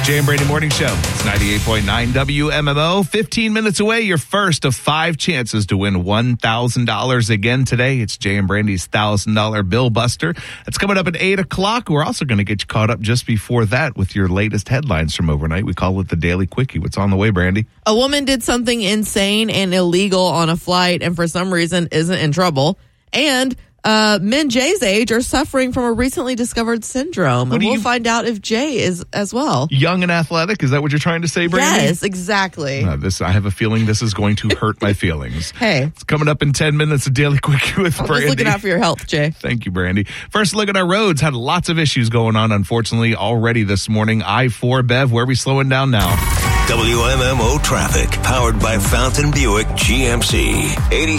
Jay and Brady Morning Show. It's 98.9 WMMO. 15 minutes away, your first of 5 chances to win $1,000 again today. It's Jay and Brandy's $1,000 Bill Buster. It's coming up at 8 o'clock. We're also going to get you caught up just before that with your latest headlines from overnight. We call it the Daily Quickie. What's on the way, Brandy? A woman did something insane and illegal on a flight and for some reason isn't in trouble. And men Jay's age are suffering from a recently discovered syndrome. And we'll find out if Jay is as well. Young and athletic? Is that what you're trying to say, Brandy? Yes, exactly. I have a feeling this is going to hurt my feelings. Hey. It's coming up in 10 minutes, a Daily Quickie with Brandy. Just looking out for your health, Jay. Thank you, Brandy. First look at our roads. Had lots of issues going on, unfortunately, already this morning. I-4, Bev, where are we slowing down now? WMMO traffic, powered by Fountain Buick GMC,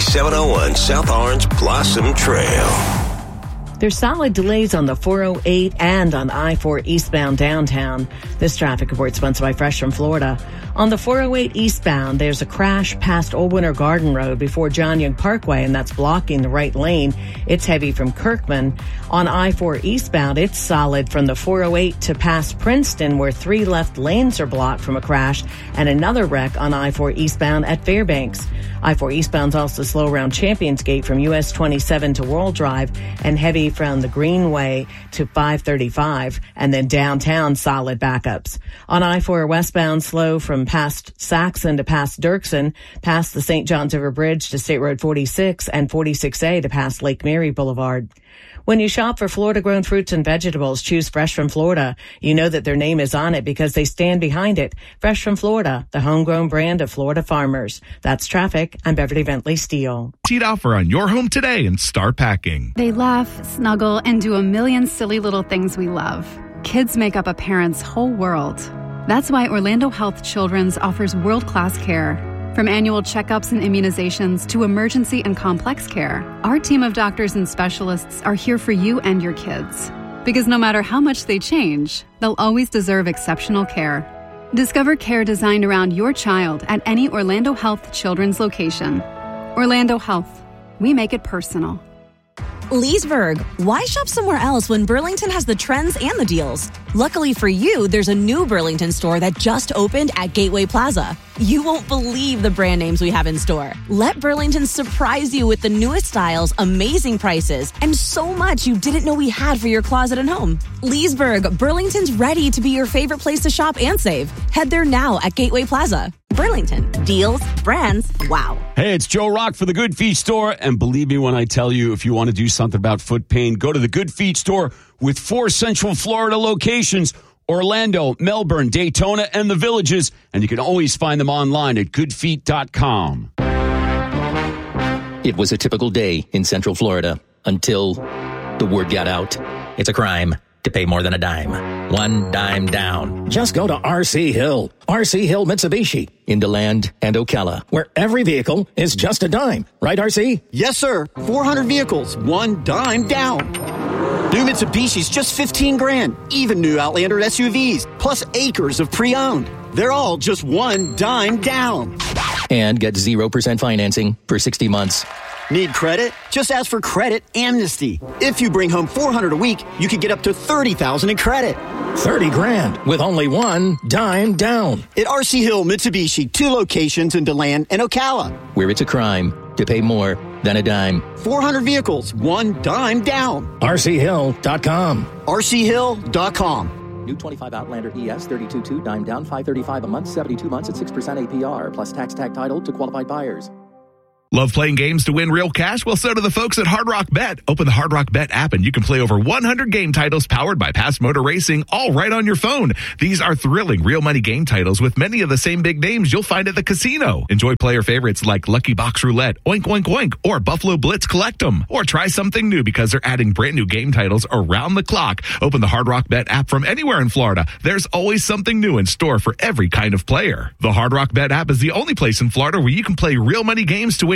8701 South Orange Blossom Trail. There's solid delays on the 408 and on I-4 eastbound downtown. This traffic report sponsored by Fresh from Florida. On the 408 eastbound, there's a crash past Old Winter Garden Road before John Young Parkway, and that's blocking the right lane. It's heavy from Kirkman. On I-4 eastbound, it's solid from the 408 to past Princeton, where 3 left lanes are blocked from a crash, and another wreck on I-4 eastbound at Fairbanks. I-4 eastbound's also slow around Champions Gate from US 27 to World Drive, and heavy from the Greenway to 535, and then downtown solid backups. On I-4 westbound, slow from past Saxon to past Dirksen, past the St. Johns River Bridge to State Road 46 and 46A to past Lake Mary Boulevard. When you shop for Florida-grown fruits and vegetables, choose Fresh from Florida. You know that their name is on it because they stand behind it. Fresh from Florida, the homegrown brand of Florida farmers. That's traffic. I'm Beverly Bentley Steele. Teed offer on your home today and start packing. They laugh, snuggle, and do a million silly little things we love. Kids make up a parent's whole world. That's why Orlando Health Children's offers world-class care. From annual checkups and immunizations to emergency and complex care, our team of doctors and specialists are here for you and your kids. Because no matter how much they change, they'll always deserve exceptional care. Discover care designed around your child at any Orlando Health Children's location. Orlando Health. We make it personal. Leesburg, why shop somewhere else when Burlington has the trends and the deals? Luckily for you, there's a new Burlington store that just opened at Gateway Plaza. You won't believe the brand names we have in store. Let Burlington surprise you with the newest styles, amazing prices, and so much you didn't know we had for your closet and home. Leesburg, Burlington's ready to be your favorite place to shop and save. Head there now at Gateway Plaza. Burlington. Deals, brands, wow. Hey, it's Joe Rock for the Good Feet Store. And believe me when I tell you, if you want to do something about foot pain, go to the Good Feet Store with 4 Central Florida locations: Orlando, Melbourne, Daytona, and the Villages. And you can always find them online at goodfeet.com. It was a typical day in Central Florida until the word got out. It's a crime to pay more than a dime. One dime down. Just go to RC Hill. RC Hill Mitsubishi. In DeLand and Ocala. Where every vehicle is just a dime. Right, RC? Yes, sir. 400 vehicles. One dime down. New Mitsubishi's just $15,000. Even new Outlander SUVs. Plus acres of pre-owned. They're all just one dime down. And get 0% financing for 60 months. Need credit? Just ask for Credit Amnesty. If you bring home $400 a week, you could get up to $30,000 in credit. $30,000 with only one dime down. At RC Hill Mitsubishi, 2 locations in DeLand and Ocala. Where it's a crime to pay more than a dime. 400 vehicles, one dime down. RCHill.com. RCHill.com. New 25 Outlander ES 32.2 dime down, $535 a month, 72 months at 6% APR plus tax tag title to qualified buyers. Love playing games to win real cash? Well, so do the folks at Hard Rock Bet. Open the Hard Rock Bet app and you can play over 100 game titles powered by Past Motor Racing, all right on your phone. These are thrilling real money game titles with many of the same big names you'll find at the casino. Enjoy player favorites like Lucky Box Roulette, Oink Oink Oink, or Buffalo Blitz Collect 'em. Or try something new because they're adding brand new game titles around the clock. Open the Hard Rock Bet app from anywhere in Florida. There's always something new in store for every kind of player. The Hard Rock Bet app is the only place in Florida where you can play real money games to win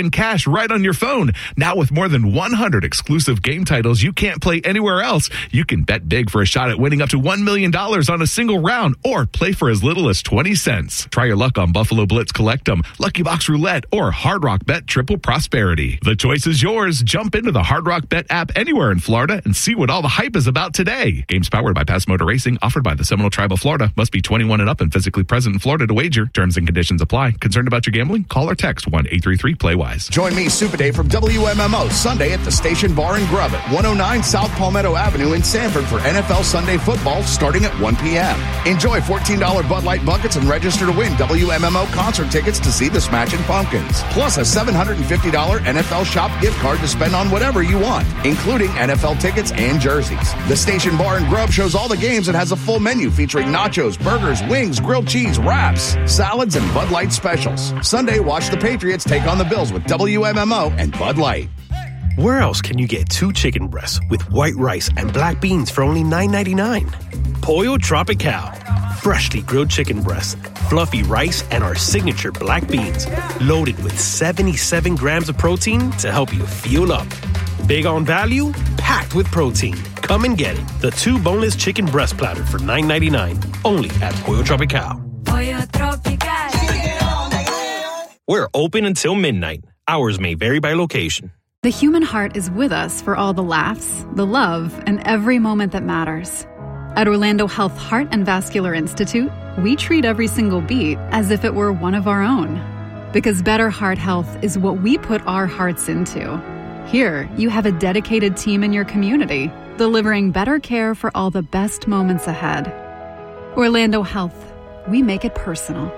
win cash right on your phone. Now with more than 100 exclusive game titles you can't play anywhere else, you can bet big for a shot at winning up to $1 million on a single round or play for as little as 20 cents. Try your luck on Buffalo Blitz Collectum, Lucky Box Roulette, or Hard Rock Bet Triple Prosperity. The choice is yours. Jump into the Hard Rock Bet app anywhere in Florida and see what all the hype is about today. Games powered by Pass Motor Racing, offered by the Seminole Tribe of Florida. Must be 21 and up and physically present in Florida to wager. Terms and conditions apply. Concerned about your gambling? Call or text 1-833-PLAY-WISE. Join me, Super Dave, from WMMO Sunday at the Station Bar and Grub at 109 South Palmetto Avenue in Sanford for NFL Sunday football starting at 1 p.m. Enjoy $14 Bud Light buckets and register to win WMMO concert tickets to see the Smashing Pumpkins. Plus a $750 NFL Shop gift card to spend on whatever you want, including NFL tickets and jerseys. The Station Bar and Grub shows all the games and has a full menu featuring nachos, burgers, wings, grilled cheese, wraps, salads, and Bud Light specials. Sunday, watch the Patriots take on the Bills with WMMO and Bud Light. Where else can you get 2 chicken breasts with white rice and black beans for only $9.99? Pollo Tropical. Freshly grilled chicken breasts, fluffy rice, and our signature black beans. Loaded with 77 grams of protein to help you fuel up. Big on value, packed with protein. Come and get it. The 2 boneless chicken breast platter for $9.99. Only at Pollo Tropical. Pollo Tropical. We're open until midnight. Hours may vary by location. The human heart is with us for all the laughs, the love, and every moment that matters. At Orlando Health Heart and Vascular Institute, we treat every single beat as if it were one of our own. Because better heart health is what we put our hearts into. Here, you have a dedicated team in your community, delivering better care for all the best moments ahead. Orlando Health, we make it personal.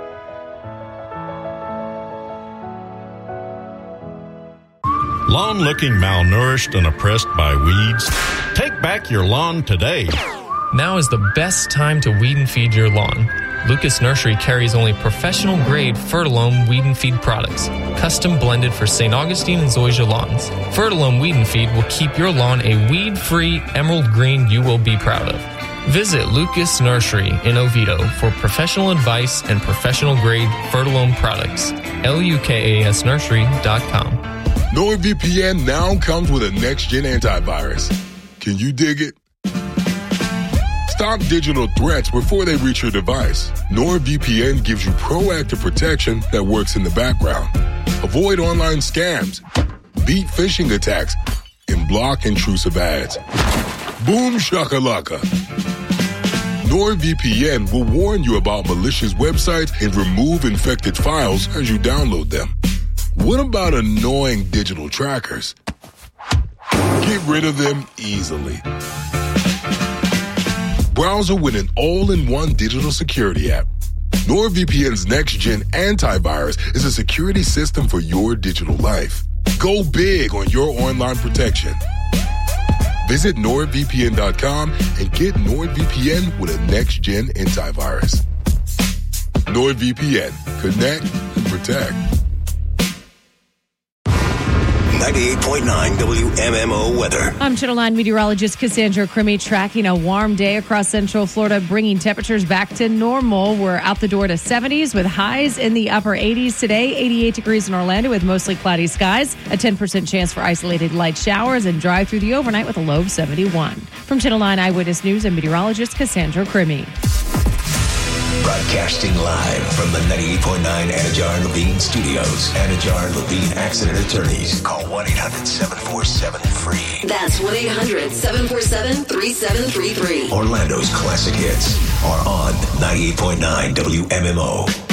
Lawn looking malnourished and oppressed by weeds? Take back your lawn today. Now is the best time to weed and feed your lawn. Lucas Nursery carries only professional-grade Fertilome weed and feed products, custom blended for St. Augustine and Zoysia lawns. Fertilome weed and feed will keep your lawn a weed-free emerald green you will be proud of. Visit Lucas Nursery in Oviedo for professional advice and professional-grade Fertilome products. LUKASnursery.com. NordVPN now comes with a next-gen antivirus. Can you dig it? Stop digital threats before they reach your device. NordVPN gives you proactive protection that works in the background. Avoid online scams, beat phishing attacks, and block intrusive ads. Boom shakalaka. NordVPN will warn you about malicious websites and remove infected files as you download them. What about annoying digital trackers? Get rid of them easily. Browser with an all-in-one digital security app. NordVPN's next-gen antivirus is a security system for your digital life. Go big on your online protection. Visit NordVPN.com and get NordVPN with a next-gen antivirus. NordVPN. Connect and protect. 98.9 WMMO weather. I'm Channel 9 meteorologist Cassandra Crimmy, tracking a warm day across Central Florida, bringing temperatures back to normal. We're out the door to 70s with highs in the upper 80s today. 88 degrees in Orlando with mostly cloudy skies. A 10% chance for isolated light showers and dry through the overnight with a low of 71. From Channel 9 Eyewitness News and meteorologist Cassandra Crimmy. Broadcasting live from the 98.9 Anajar Levine Studios. Anajar Levine Accident Attorneys. Call 1-800-747-FREE. That's 1-800-747-3733. Orlando's classic hits are on 98.9 WMMO.